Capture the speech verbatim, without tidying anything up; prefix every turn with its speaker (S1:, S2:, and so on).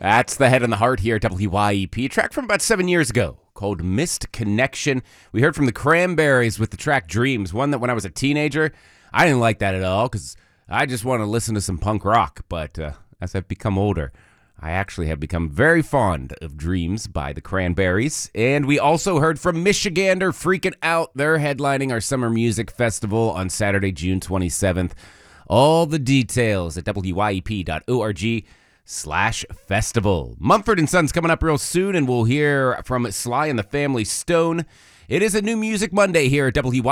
S1: That's the Head and the Heart here at W Y E P. A track from about seven years ago called Missed Connection. We heard from the Cranberries with the track Dreams, one that when I was a teenager, I didn't like that at all because I just want to listen to some punk rock. But uh, as I've become older, I actually have become very fond of Dreams by the Cranberries. And we also heard from Michigander Freaking Out. They're headlining our Summer Music Festival on Saturday, June twenty-seventh. All the details at W Y E P dot org slash festival. Mumford and Sons coming up real soon, and we'll hear from Sly and the Family Stone. It is a New Music Monday here at W Y E P.